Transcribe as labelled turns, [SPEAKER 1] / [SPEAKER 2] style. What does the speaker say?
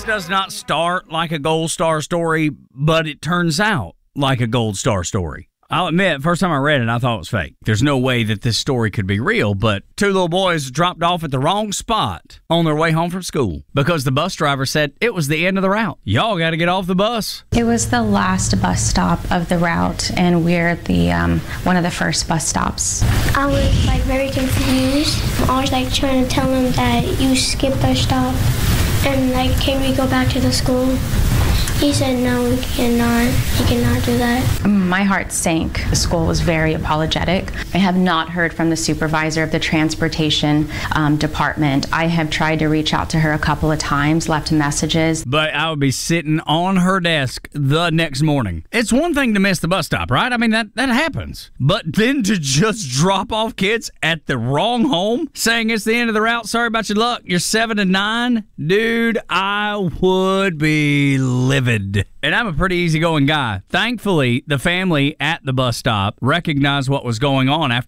[SPEAKER 1] does not start like a Gold Star story, but it turns out like a Gold Star story. I'll admit, first time I read it, I thought it was fake. There's no way that this story could be real, but two little boys dropped off at the wrong spot on their way home from school because the bus driver said it was the end of the route. Y'all got to get off the bus.
[SPEAKER 2] It was the last bus stop of the route, and we're the one of the first bus stops.
[SPEAKER 3] I was very confused. I was trying to tell them that you skipped our stop, and can we go back to the school? He said, no, we cannot. He cannot do that.
[SPEAKER 2] My heart sank. The school was very apologetic. I have not heard from the supervisor of the transportation department. I have tried to reach out to her a couple of times, left messages.
[SPEAKER 1] But I would be sitting on her desk the next morning. It's one thing to miss the bus stop, right? I mean, that happens. But then to just drop off kids at the wrong home, saying it's the end of the route, sorry about your luck, you're 7 to 9, dude, I would be livid. And I'm a pretty easygoing guy. Thankfully, the family at the bus stop recognized what was going on after